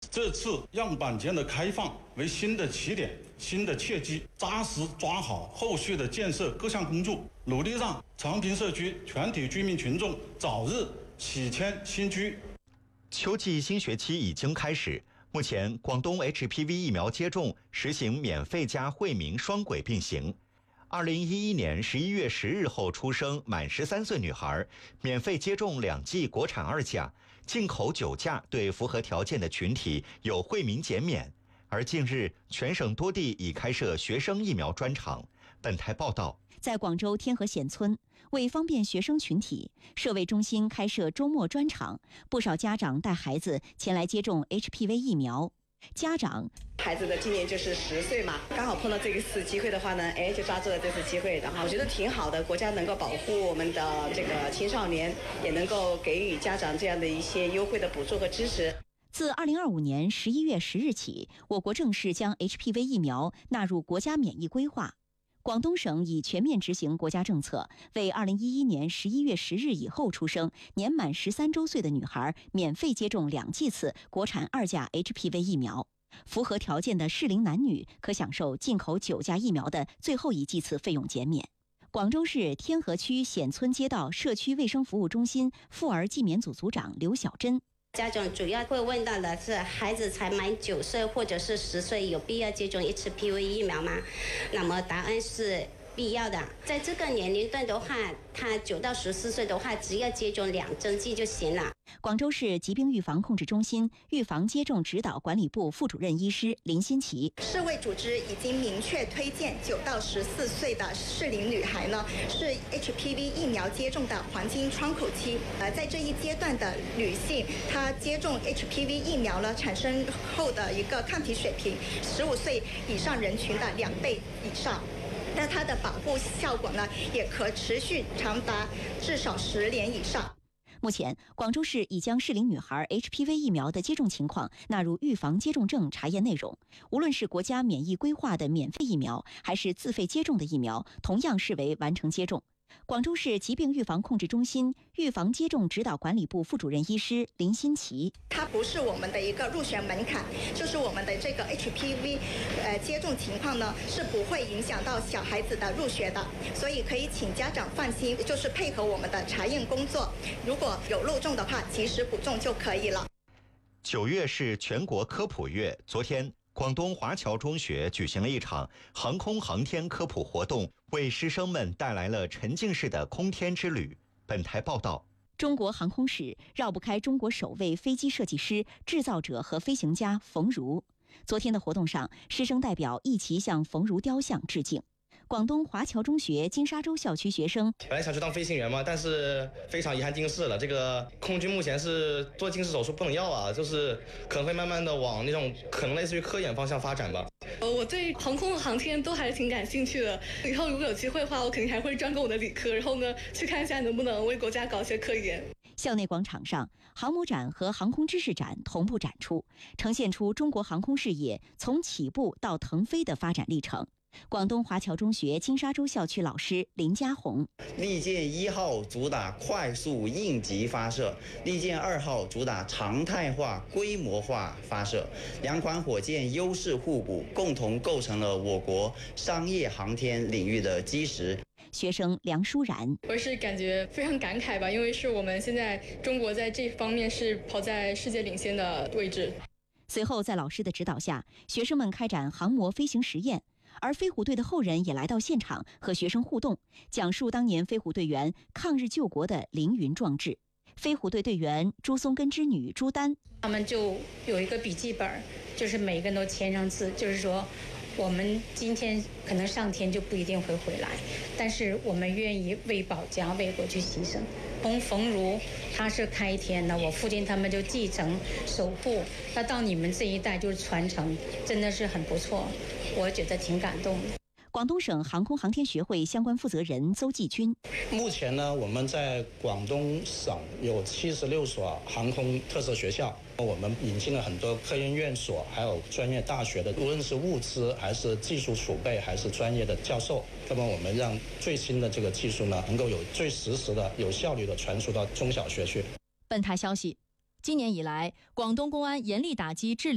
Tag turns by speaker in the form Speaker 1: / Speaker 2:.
Speaker 1: 这次样板间的开放为新的起点、新的契机，扎实抓好后续的建设各项工作，努力让长坪社区全体居民群众早日喜迁新居。
Speaker 2: 秋季新学期已经开始，目前广东 HPV 疫苗接种实行免费加惠民双轨并行。2011年11月10日后出生满13岁女孩，免费接种2剂国产2价，进口9价对符合条件的群体有惠民减免。而近日，全省多地已开设学生疫苗专场。本台报道，
Speaker 3: 在广州天河县村，为方便学生群体，社卫中心开设周末专场，不少家长带孩子前来接种 HPV 疫苗。家长
Speaker 4: 孩子的今年就是10岁嘛，刚好碰到这一次机会的话呢，就抓住了这次机会，然后我觉得挺好的，国家能够保护我们的这个青少年，也能够给予家长这样的一些优惠的补助和支持。
Speaker 3: 自2025年11月10日起，我国正式将 HPV 疫苗纳入国家免疫规划。广东省已全面执行国家政策，为2011年11月10日以后出生、年满13周岁的女孩免费接种2剂次国产2价 HPV 疫苗。符合条件的适龄男女可享受进口9价疫苗的最后1剂次费用减免。广州市天河区显村街道社区卫生服务中心妇儿纪免组组长刘小珍。
Speaker 5: 家长主要会问到的是，孩子才满9岁或者是10岁，有必要接种HPV 疫苗吗？那么答案是必要的。在这个年龄段的话，他9到14岁的话，只要接种2针剂就行了。
Speaker 3: 广州市疾病预防控制中心预防接种指导管理部副主任医师林新奇，
Speaker 6: 世卫组织已经明确推荐9到14岁的适龄女孩呢，是 HPV 疫苗接种的黄金窗口期。在这一阶段的女性，她接种 HPV 疫苗呢，产生后的一个抗体水平，15岁以上人群的2倍以上。那它的保护效果呢，也可持续长达至少10年以上。
Speaker 3: 目前，广州市已将适龄女孩 HPV 疫苗的接种情况纳入预防接种证查验内容。无论是国家免疫规划的免费疫苗，还是自费接种的疫苗，同样视为完成接种。广州市疾病预防控制中心预防接种指导管理部副主任医师林新奇，
Speaker 6: 它不是我们的一个入学门槛，就是我们的这个 HPV 接种情况呢是不会影响到小孩子的入学的，所以可以请家长放心，就是配合我们的查验工作，如果有漏种的话，及时补种就可以了。
Speaker 2: 9月是全国科普月，昨天广东华侨中学举行了一场航空航天科普活动，为师生们带来了沉浸式的空天之旅。本台报道，
Speaker 3: 中国航空史绕不开中国首位飞机设计师、制造者和飞行家冯如。昨天的活动上，师生代表一起向冯如雕像致敬。广东华侨中学金沙洲校区学生
Speaker 7: 本来想去当飞行员嘛，但是非常遗憾近视了。这个空军目前是做近视手术不能要啊，就是可能会慢慢的往那种可能类似于科研方向发展吧。
Speaker 8: 我对航空航天都还是挺感兴趣的，以后如果有机会的话，我肯定还会专攻我的理科，然后呢去看一下能不能为国家搞些科研。
Speaker 3: 校内广场上，航母展和航空知识展同步展出，呈现出中国航空事业从起步到腾飞的发展历程。广东华侨中学金沙洲校区老师林家红，
Speaker 9: 利剑1号主打快速应急发射，利剑2号主打常态化规模化发射，两款火箭优势互补，共同构成了我国商业航天领域的基石。
Speaker 3: 学生梁舒然，
Speaker 8: 我是感觉非常感慨吧，因为是我们现在中国在这方面是跑在世界领先的位置。
Speaker 3: 随后在老师的指导下，学生们开展航模飞行实验，而飞虎队的后人也来到现场和学生互动，讲述当年飞虎队员抗日救国的凌云壮志。飞虎队队员朱松根之女朱丹，
Speaker 10: 他们就有一个笔记本，就是每个人都签上字，就是说我们今天可能上天就不一定会回来，但是我们愿意为保家为国去牺牲。从冯如他是开天的，我父亲他们就继承守护，那到你们这一代就是传承，真的是很不错，我觉得挺感动的。
Speaker 3: 广东省航空航天学会相关负责人邹继军，
Speaker 11: 目前呢，我们在广东省有76所航空特色学校，我们引进了很多科研院所，还有专业大学的，无论是物资还是技术储备，还是专业的教授，那么我们让最新的这个技术呢，能够有最实时的、有效率的传输到中小学去。
Speaker 12: 本台消息，今年以来，广东公安严厉打击治理